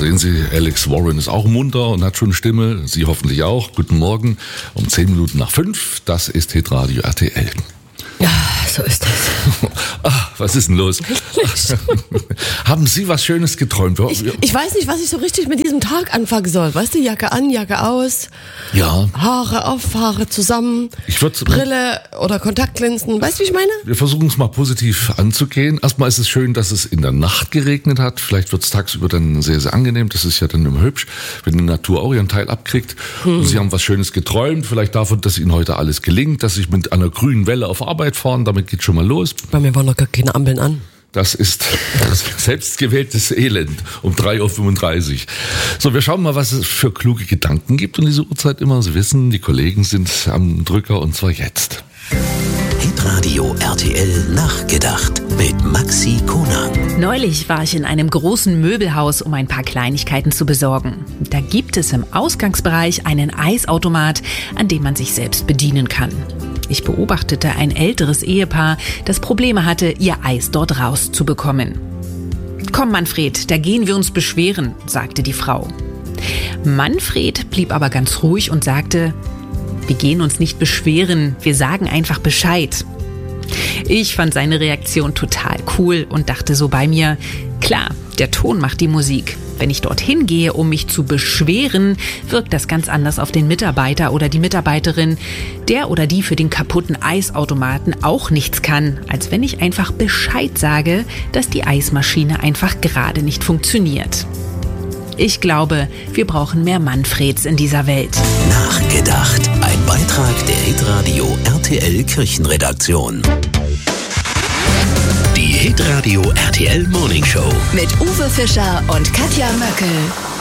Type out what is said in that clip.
sehen Sie, Alex Warren ist auch munter und hat schon eine Stimme. Sie hoffentlich auch. Guten Morgen um 10 Minuten nach 5. Das ist Hitradio RTL. Ja, so ist das. Ach, was ist denn los? Haben Sie was Schönes geträumt? Ich weiß nicht, was ich so richtig mit diesem Tag anfangen soll. Weißt du, Jacke an, Jacke aus. Ja. Haare auf, Haare zusammen. Brille oder Kontaktlinsen. Weißt du, wie ich meine? Wir versuchen es mal positiv anzugehen. Erstmal ist es schön, dass es in der Nacht geregnet hat. Vielleicht wird es tagsüber dann sehr, sehr angenehm. Das ist ja dann immer hübsch, wenn die Natur auch ihren Teil abkriegt. Und Sie haben was Schönes geträumt. Vielleicht davon, dass Ihnen heute alles gelingt, dass Sie mit einer grünen Welle auf Arbeit fahren. Damit geht schon mal los. Bei mir waren noch gar keine Ampeln an. Das ist selbstgewähltes Elend um 3.35 Uhr. So, wir schauen mal, was es für kluge Gedanken gibt um diese Uhrzeit immer. Sie wissen, die Kollegen sind am Drücker und zwar jetzt. Hitradio RTL Nachgedacht mit Maxi Konang. Neulich war ich in einem großen Möbelhaus, um ein paar Kleinigkeiten zu besorgen. Da gibt es im Ausgangsbereich einen Eisautomat, an dem man sich selbst bedienen kann. Ich beobachtete ein älteres Ehepaar, das Probleme hatte, ihr Eis dort rauszubekommen. »Komm, Manfred, da gehen wir uns beschweren«, sagte die Frau. Manfred blieb aber ganz ruhig und sagte: »Wir gehen uns nicht beschweren, wir sagen einfach Bescheid.« Ich fand seine Reaktion total cool und dachte so bei mir: Klar, der Ton macht die Musik. Wenn ich dorthin gehe, um mich zu beschweren, wirkt das ganz anders auf den Mitarbeiter oder die Mitarbeiterin, der oder die für den kaputten Eisautomaten auch nichts kann, als wenn ich einfach Bescheid sage, dass die Eismaschine einfach gerade nicht funktioniert. Ich glaube, wir brauchen mehr Manfreds in dieser Welt. Nachgedacht. Ein Beitrag der Hitradio RTL Kirchenredaktion. Die Hitradio RTL Morning Show mit Uwe Fischer und Katja Möckel.